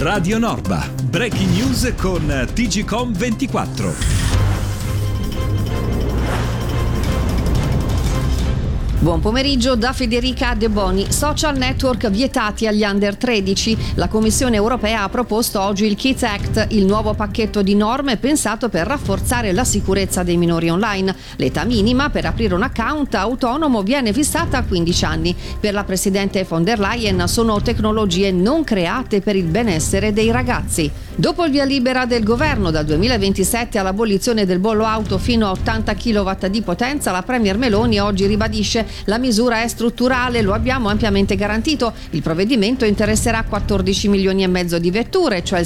Radio Norba. Breaking news con TGcom 24. Buon pomeriggio da Federica De Boni. Social network vietati agli under 13. La Commissione europea ha proposto oggi il Kids Act, il nuovo pacchetto di norme pensato per rafforzare la sicurezza dei minori online. L'età minima per aprire un account autonomo viene fissata a 15 anni. Per la Presidente von der Leyen sono tecnologie non create per il benessere dei ragazzi. Dopo il via libera del governo dal 2027 all'abolizione del bollo auto fino a 80 kW di potenza, la Premier Meloni oggi ribadisce: la misura è strutturale, lo abbiamo ampiamente garantito. Il provvedimento interesserà 14 milioni e mezzo di vetture, cioè il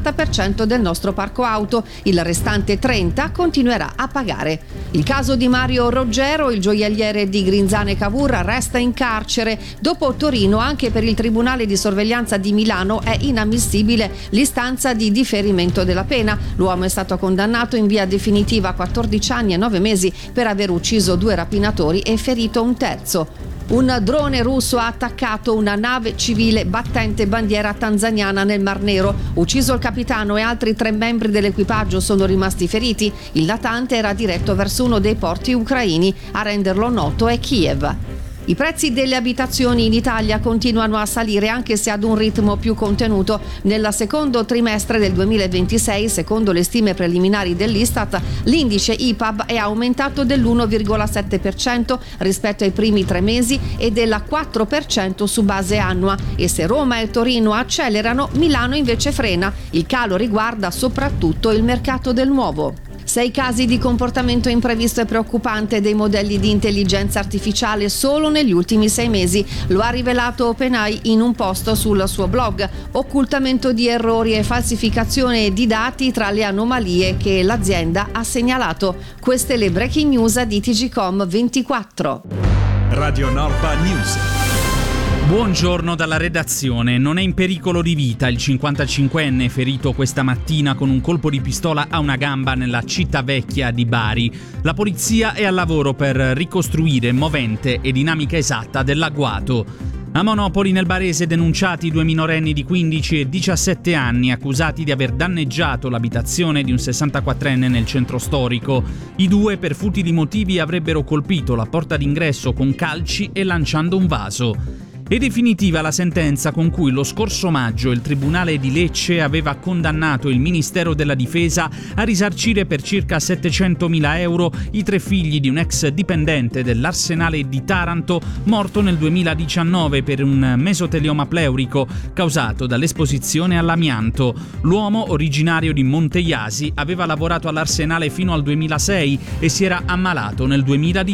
70% del nostro parco auto. Il restante 30 continuerà a pagare. Il caso di Mario Roggero, il gioielliere di Grinzane Cavour, resta in carcere. Dopo Torino, anche per il Tribunale di sorveglianza di Milano è inammissibile l'istanza di differimento della pena. L'uomo è stato condannato in via definitiva a 14 anni e 9 mesi per aver ucciso 2 rapinatori e ferito un terzo. Un drone russo ha attaccato una nave civile battente bandiera tanzaniana nel Mar Nero. Ucciso il capitano e altri 3 membri dell'equipaggio sono rimasti feriti. Il natante era diretto verso uno dei porti ucraini. A renderlo noto è Kiev. I prezzi delle abitazioni in Italia continuano a salire, anche se ad un ritmo più contenuto. Nel secondo trimestre del 2026, secondo le stime preliminari dell'Istat, l'indice IPAB è aumentato dell'1,7% rispetto ai primi 3 mesi e del 4% su base annua. E se Roma e Torino accelerano, Milano invece frena. Il calo riguarda soprattutto il mercato del nuovo. 6 casi di comportamento imprevisto e preoccupante dei modelli di intelligenza artificiale solo negli ultimi 6 mesi. Lo ha rivelato OpenAI in un post sul suo blog. Occultamento di errori e falsificazione di dati tra le anomalie che l'azienda ha segnalato. Queste le breaking news di TGcom 24. Radio Norba News. Buongiorno dalla redazione. Non è in pericolo di vita il 55enne ferito questa mattina con un colpo di pistola a una gamba nella città vecchia di Bari. La polizia è al lavoro per ricostruire movente e dinamica esatta dell'agguato. A Monopoli nel Barese denunciati 2 minorenni di 15 e 17 anni accusati di aver danneggiato l'abitazione di un 64enne nel centro storico. I 2 per futili motivi avrebbero colpito la porta d'ingresso con calci e lanciando un vaso. È definitiva la sentenza con cui lo scorso maggio il Tribunale di Lecce aveva condannato il Ministero della Difesa a risarcire per circa 700.000 euro i 3 figli di un ex dipendente dell'Arsenale di Taranto morto nel 2019 per un mesotelioma pleurico causato dall'esposizione all'amianto. L'uomo, originario di Monteiasi, aveva lavorato all'Arsenale fino al 2006 e si era ammalato nel 2018.